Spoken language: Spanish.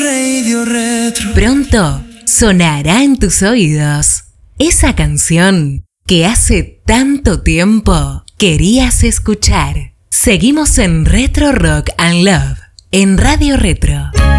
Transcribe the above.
Radio Retro. Pronto sonará en tus oídos esa canción que hace tanto tiempo querías escuchar. Seguimos en Retro Rock and Love, en Radio Retro.